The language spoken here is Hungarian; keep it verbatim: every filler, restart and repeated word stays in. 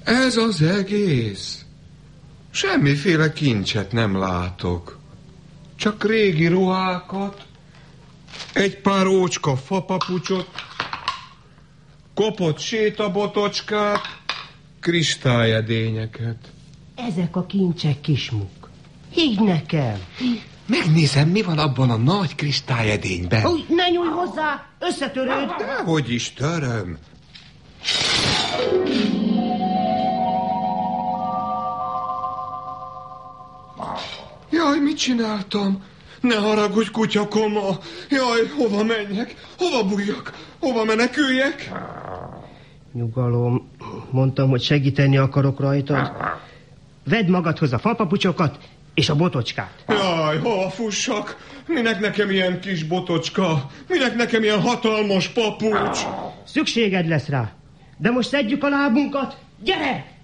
Ez az egész. Semmiféle kincset nem látok. Csak régi ruhákat, egy pár ócska fapapucsot, kopott sétabotocskát, kristályedényeket. Ezek a kincsek, Kismuk. Higgy nekem. Megnézem, mi van abban a nagy kristályedényben. Úgy, ne nyújj hozzá, összetörőd. Dehogy is töröm. Jaj, mit csináltam? Ne haragudj, kutyakoma. Jaj, hova menjek? Hova bújjak? Hova meneküljek? Nyugalom, mondtam, hogy segíteni akarok rajtad. Vedd magadhoz a fapapucsokat és a botocskát. Jaj, hova fussak? Minek nekem ilyen kis botocska? Minek nekem ilyen hatalmas papucs? Szükséged lesz rá. De most szedjük a lábunkat. Gyere!